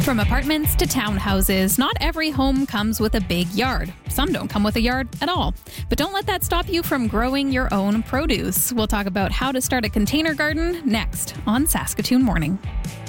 From apartments to townhouses, not every home comes with a big yard. Some don't come with a yard at all. But don't let that stop you from growing your own produce. We'll talk about how to start a container garden next on Saskatoon Morning.